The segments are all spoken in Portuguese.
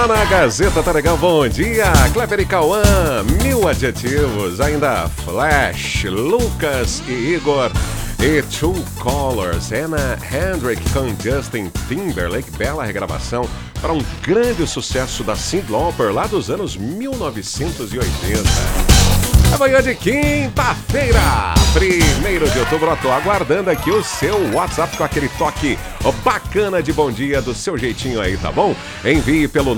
Tá na Gazeta, tá legal, bom dia. Cleber e Cauã, 1000 adjetivos. Ainda Flash, Lucas e Igor. E Two Colors, Anna Hendrick com Justin Timberlake. Bela regravação para um grande sucesso da Cyndi Lauper lá dos anos 1980. Amanhã de quinta-feira, 1º de outubro, eu tô aguardando aqui o seu WhatsApp com aquele toque bacana de bom dia do seu jeitinho aí, tá bom? Envie pelo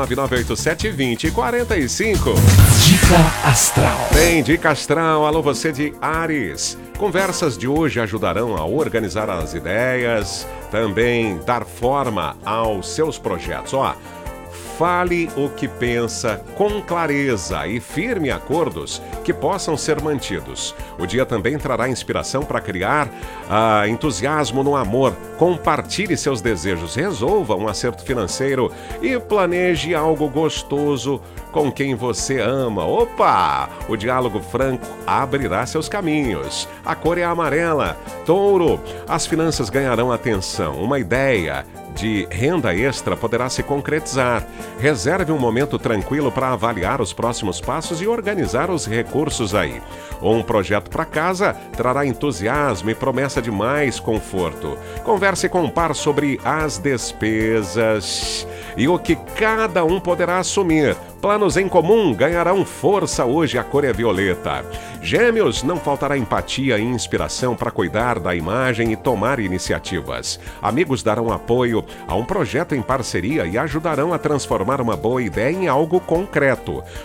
999872045. Dica Astral. Tem Dica Astral, alô você de Áries. Conversas de hoje ajudarão a organizar as ideias, também dar forma aos seus projetos. Fale o que pensa com clareza e firme acordos que possam ser mantidos. O dia também trará inspiração para criar entusiasmo no amor. Compartilhe seus desejos, resolva um acerto financeiro e planeje algo gostoso com quem você ama. Opa! O diálogo franco abrirá seus caminhos. A cor é amarela. Touro, as finanças ganharão atenção. Uma ideia de renda extra poderá se concretizar. Reserve um momento tranquilo para avaliar os próximos passos e organizar os recursos aí. Um projeto para casa trará entusiasmo e promessa de mais conforto. Converse com o par sobre as despesas e o que cada um poderá assumir. Planos em comum ganharão força hoje, a cor é violeta. Gêmeos, não faltará empatia e inspiração para cuidar da imagem e tomar iniciativas. Amigos darão apoio a um projeto em parceria e ajudarão a transformar uma boa ideia em algo concreto.